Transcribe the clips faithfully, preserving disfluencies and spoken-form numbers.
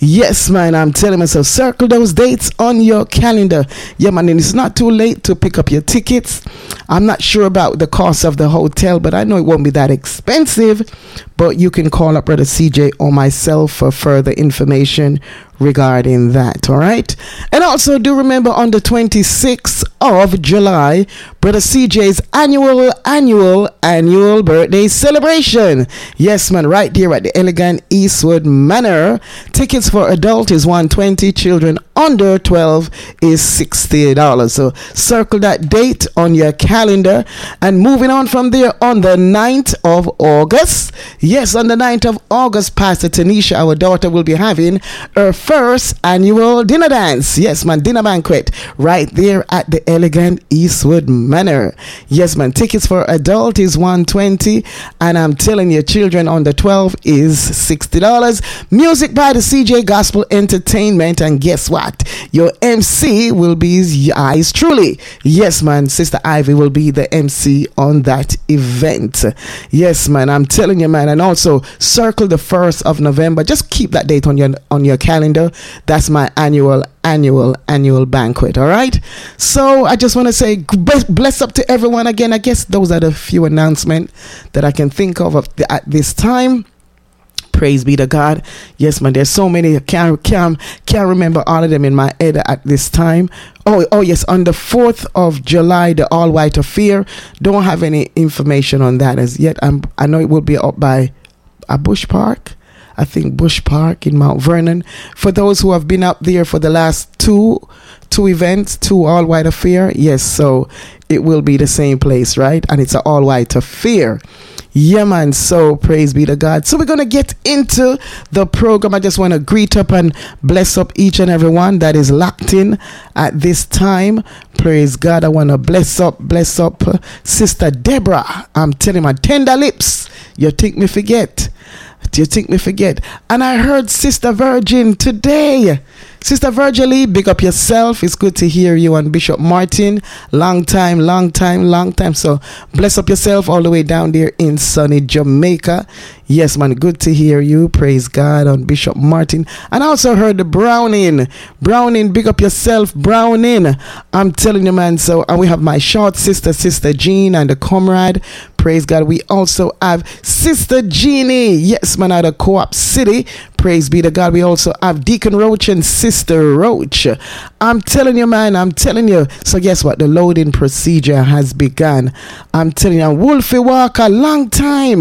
Yes, man, I'm telling myself, circle those dates on your calendar. Yeah, man, and it's not too late to pick up your tickets. I'm not sure about the cost of the hotel, but I know it won't be that expensive. But you can call up Brother C J or myself for further information regarding that, all right? And also do remember on the twenty-sixth of July, Brother C J's annual, annual, annual birthday celebration. Yes, man, right there at the Elegant Eastwood Manor. Tickets for adult is one hundred twenty dollars, children under twelve is sixty dollars. So circle that date on your calendar. And moving on from there, on the ninth of August, yes, on the ninth of August, Pastor Tanisha, our daughter, will be having her first annual dinner dance. Yes, man, dinner banquet right there at the Elegant Eastwood Manor. Yes, man, tickets for adult is one hundred twenty dollars, and I'm telling you, children under twelve is sixty dollars. Music by the C J Gospel Entertainment, and guess what? Your M C will be yours truly. Yes, man, Sister Ivy will be the M C on that event. Yes, man, I'm telling you, man. And also circle the first of November. Just keep that date on your on your calendar. That's my annual annual annual banquet. All right, so I just want to say bless up to everyone again. I guess those are the few announcements that I can think of at this time. Praise be to God. Yes, man, there's so many. I can't, can't, can't remember all of them in my head at this time. Oh, oh yes, on the fourth of July, the All White Affair. Don't have any information on that as yet. I'm, I know it will be up by a Bush Park. I think Bush Park in Mount Vernon. For those who have been up there for the last two two events, two All White Affair, yes, so it will be the same place, right? And it's an All White Affair. Yeah, man, so praise be to God. So we're going to get into the program. I just want to greet up and bless up each and every one that is locked in at this time. Praise God. I want to bless up, bless up uh, Sister Deborah. I'm telling my tender lips. You think me forget? Do you think me forget? And I heard Sister Virgin today. Sister Virgil, big up yourself. It's good to hear you and Bishop Martin. Long time, long time, long time. So bless up yourself all the way down there in sunny Jamaica. Yes, man, good to hear you. Praise God on Bishop Martin. And I also heard the Browning. Browning, big up yourself, Browning. I'm telling you, man. So, and we have my short sister, Sister Jean, and the comrade. Praise God. We also have Sister Jeannie. Yes, man, out of Co-op City. Praise be to God. We also have Deacon Roach and Sister Roach. I'm telling you, man. I'm telling you. So guess what? The loading procedure has begun. I'm telling you, Wolfie Walker, long time.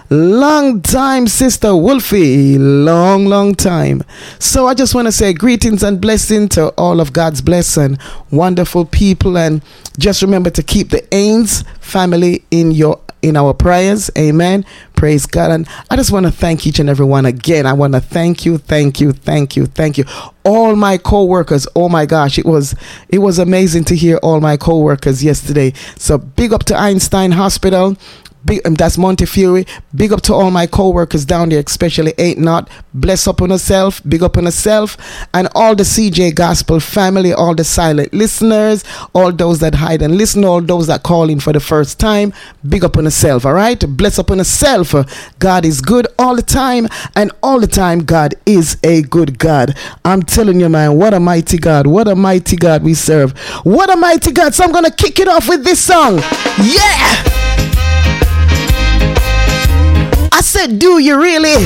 Long time, Sister Wolfie. Long, long time. So I just want to say greetings and blessing to all of God's blessing, wonderful people. And just remember to keep the Ains family in your in our prayers. Amen. Praise God. And I just want to thank each and every one again. I want to thank you, thank you, thank you, thank you. All my co-workers. Oh my gosh, it was it was amazing to hear all my co-workers yesterday. So big up to Einstein Hospital. Big, um, that's Montefiore. Big up to all my co-workers down there, especially eight Not. Bless up on herself, big up on herself, and all the C J Gospel family, all the silent listeners, all those that hide and listen, all those that call in for the first time. Big up on herself, all right? Bless up on herself. God is good all the time, and all the time God is a good God. I'm telling you, man, what a mighty God, what a mighty God we serve. What a mighty God. So I'm going to kick it off with this song. Yeah! I said, do you really?